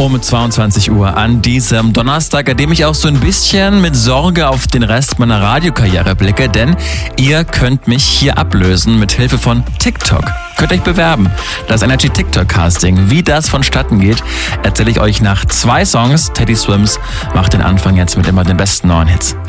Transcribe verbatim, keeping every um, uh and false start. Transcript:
Um zweiundzwanzig Uhr an diesem Donnerstag, an dem ich auch so ein bisschen mit Sorge auf den Rest meiner Radiokarriere blicke, denn ihr könnt mich hier ablösen mit Hilfe von TikTok. Könnt euch bewerben. Das Energy TikTok Casting. Wie das vonstatten geht, erzähle ich euch nach zwei Songs. Teddy Swims macht den Anfang jetzt mit immer den besten neuen Hits.